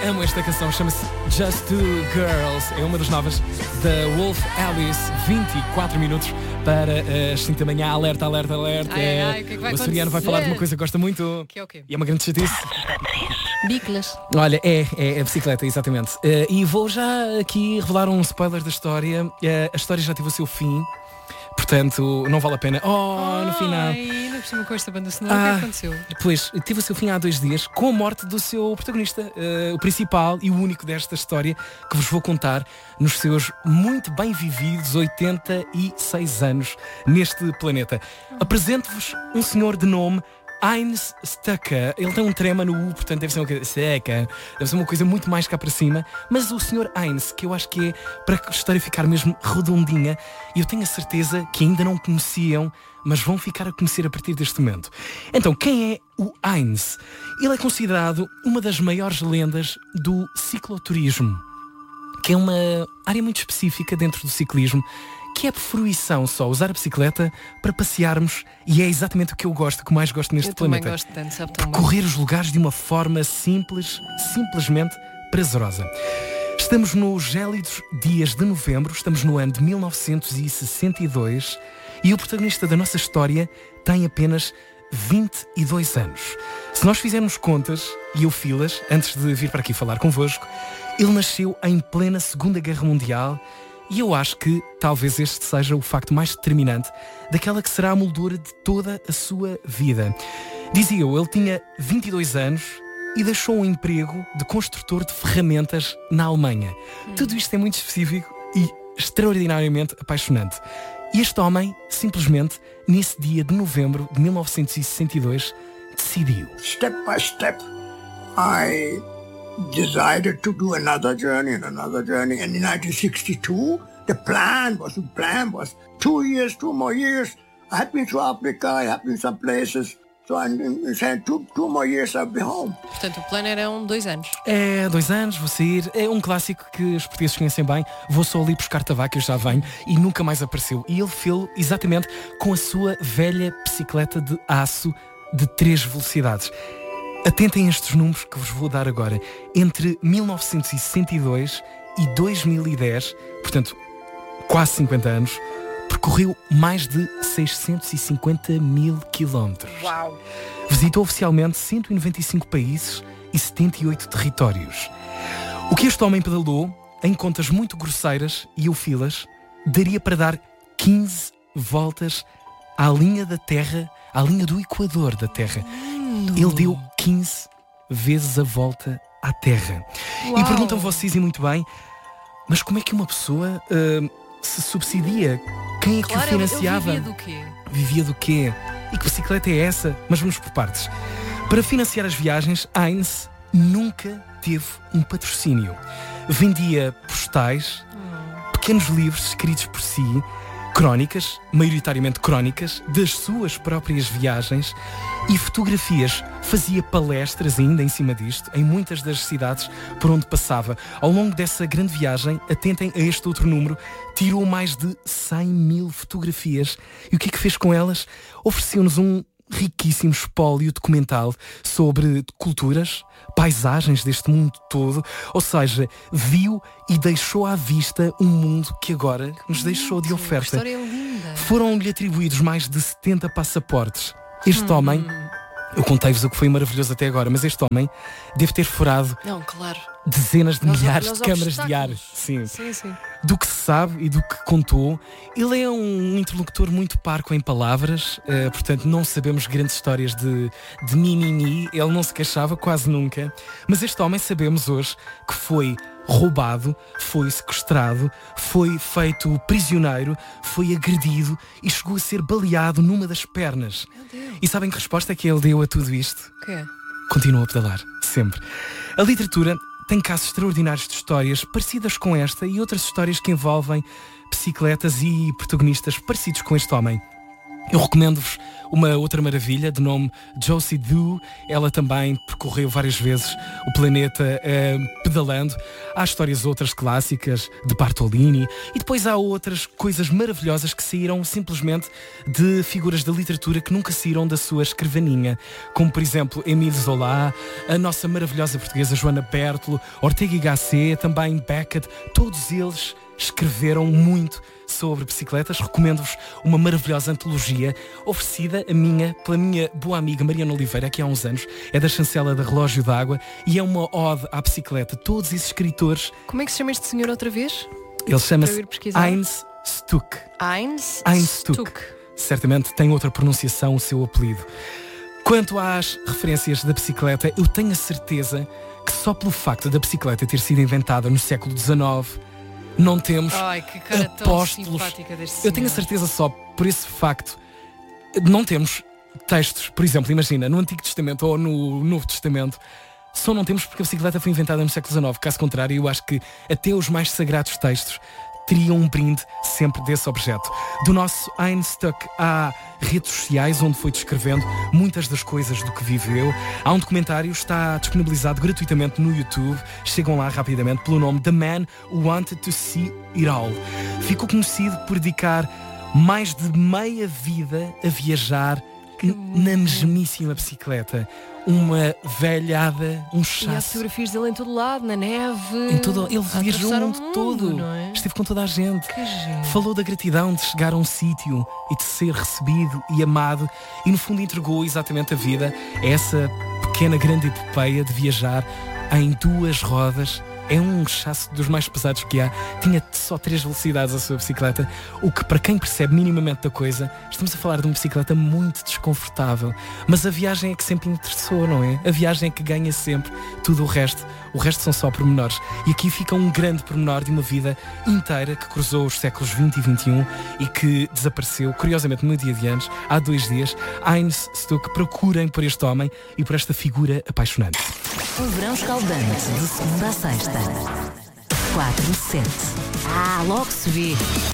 amo esta canção, chama-se Just Two Girls. É uma das novas da Wolf Alice. 24 minutos para as 5 da manhã. Alerta, alerta, alerta. Ai, o que é que vai o Soriano vai falar de uma coisa que gosta muito. Que é o quê? E é uma grande chatice. Biclas. Olha, é a bicicleta, exatamente. E vou já aqui revelar um spoiler da história. A história já teve o seu fim. Portanto, não vale a pena. No final. Ainda por cima com esta banda sonora, o que aconteceu? Pois, teve o seu fim há 2 dias com a morte do seu protagonista, o principal e o único desta história que vos vou contar nos seus muito bem vividos 86 anos neste planeta. Apresento-vos um senhor de nome Heinz Stucker. Ele tem um trema no U, portanto deve ser uma coisa muito mais cá para cima. Mas o Sr. Heinz, que eu acho que é para a história ficar mesmo redondinha, e eu tenho a certeza que ainda não conheciam, mas vão ficar a conhecer a partir deste momento. Então, quem é o Heinz? Ele é considerado uma das maiores lendas do cicloturismo, que é uma área muito específica dentro do ciclismo, que é por fruição só usar a bicicleta para passearmos, e é exatamente o que eu gosto, o que mais gosto neste planeta. Eu também gosto tanto, sabe tão bem. Percorrer os lugares de uma forma simples, simplesmente prazerosa. Estamos nos gélidos dias de novembro, estamos no ano de 1962, e o protagonista da nossa história tem apenas 22 anos. Se nós fizermos contas, e eu filas, antes de vir para aqui falar convosco, ele nasceu em plena Segunda Guerra Mundial. E eu acho que talvez este seja o facto mais determinante daquela que será a moldura de toda a sua vida. Dizia eu, ele tinha 22 anos e deixou um emprego de construtor de ferramentas na Alemanha. Tudo isto é muito específico e extraordinariamente apaixonante. E este homem, simplesmente, nesse dia de novembro de 1962, decidiu. Step by step, I decided to do another journey. And in 1962, the plan was 2 years, 2 more years. I had been to Africa, I had been some places. So I said 2 more years I'll be home. Portanto, o plano eram 2 anos. É, 2 anos, vou sair. É um clássico que os portugueses conhecem bem. Vou só ali buscar tabaco, eu já venho. E nunca mais apareceu. E ele fez exatamente com a sua velha bicicleta de aço de 3 velocidades. Atentem a estes números que vos vou dar agora. Entre 1962 e 2010, portanto, quase 50 anos, percorreu mais de 650 mil quilómetros. Uau! Visitou oficialmente 195 países e 78 territórios. O que este homem pedalou, em contas muito grosseiras e eufilas, daria para dar 15 voltas à linha da Terra, à linha do Equador da Terra. Ele deu 15 vezes a volta à Terra. Uau. E perguntam vocês, e muito bem, mas como é que uma pessoa se subsidia? Quem é que o financiava? Ele vivia do quê? Vivia do quê? E que bicicleta é essa? Mas vamos por partes. Para financiar as viagens, Heinz nunca teve um patrocínio. Vendia postais, pequenos livros escritos por si, crónicas, maioritariamente crónicas, das suas próprias viagens e fotografias. Fazia palestras ainda em cima disto, em muitas das cidades por onde passava. Ao longo dessa grande viagem, atentem a este outro número, tirou mais de 100 mil fotografias. E o que é que fez com elas? Ofereceu-nos um riquíssimo espólio documental sobre culturas, paisagens deste mundo todo, ou seja, viu e deixou à vista um mundo que agora nos deixou de oferta. História linda. Foram-lhe atribuídos mais de 70 passaportes. Este homem, eu contei-vos o que foi maravilhoso até agora, mas este homem deve ter furado Não, claro. dezenas de milhares Nos de câmaras de ar. obstáculos. Sim. Sim. Do que se sabe e do que contou, ele é um interlocutor muito parco em palavras, portanto não sabemos grandes histórias de mimimi, ele não se queixava quase nunca, mas este homem sabemos hoje que foi roubado, foi sequestrado, foi feito prisioneiro, foi agredido e chegou a ser baleado numa das pernas. Meu Deus. E sabem que resposta é que ele deu a tudo isto? O quê? Continua a pedalar, sempre. A literatura tem casos extraordinários de histórias parecidas com esta e outras histórias que envolvem bicicletas e protagonistas parecidos com este homem. Eu recomendo-vos uma outra maravilha de nome Josie Dew. Ela também percorreu várias vezes o planeta pedalando. Há histórias outras clássicas de Bartolini e depois há outras coisas maravilhosas que saíram simplesmente de figuras da literatura que nunca saíram da sua escrivaninha, como por exemplo Émile Zola, a nossa maravilhosa portuguesa Joana Bertolo, Ortega y Gasset, também Beckett. Todos eles escreveram muito sobre bicicletas. Recomendo-vos uma maravilhosa antologia oferecida pela minha boa amiga Mariana Oliveira, que há uns anos é da chancela da Relógio d'Água e é uma ode à bicicleta. Todos esses escritores. Como é que se chama este senhor outra vez? Ele chama-se Para eu ir pesquisar. Heinz Stuck. Heinz Stuck. Certamente tem outra pronunciação o seu apelido. Quanto às referências da bicicleta, eu tenho a certeza que só pelo facto da bicicleta ter sido inventada no século XIX, não temos Ai, que cara apóstolos. tão simpática deste Eu tenho a senhor. certeza só por esse facto. Não temos textos, por exemplo, imagina, no Antigo Testamento ou no Novo Testamento, só não temos porque a bicicleta foi inventada no século XIX. Caso contrário, eu acho que até os mais sagrados textos teriam um brinde sempre desse objeto. Do nosso Heinz Stuck há redes sociais onde foi descrevendo muitas das coisas do que viveu. Há um documentário, está disponibilizado gratuitamente no YouTube. Chegam lá rapidamente pelo nome The Man Who Wanted to See It All. Ficou conhecido por dedicar mais de meia vida a viajar na mesmíssima bicicleta. Uma velhada, um E há chasso. fotografias dele em todo lado, na neve. Ele a viajou o atravessar mundo todo. não é? Esteve com toda a gente. Que giro. Falou da gratidão de chegar a um sítio e de ser recebido e amado. E no fundo entregou exatamente a vida a essa pequena grande epopeia de viajar em duas rodas. É um chasso dos mais pesados que há. Tinha só 3 velocidades a sua bicicleta, o que para quem percebe minimamente da coisa, estamos a falar de uma bicicleta muito desconfortável. Mas a viagem é que sempre interessou, não é? A viagem é que ganha sempre. Tudo o resto são só pormenores. E aqui fica um grande pormenor de uma vida inteira que cruzou os séculos XX e XXI e que desapareceu, curiosamente, no meu dia de anos, há 2 dias. Heinz Stuck, procurem por este homem e por esta figura apaixonante. Um verão escaldante, de segunda a sexta. 4-7. Logo se vê.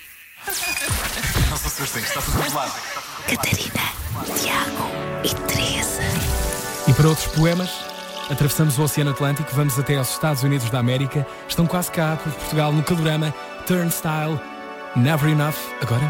Não se assustem, está tudo controlado. Catarina, Tiago e Teresa. E para outros poemas, atravessamos o Oceano Atlântico, vamos até aos Estados Unidos da América. Estão quase cá por Portugal no Calorama, Turnstile, Never Enough. Agora,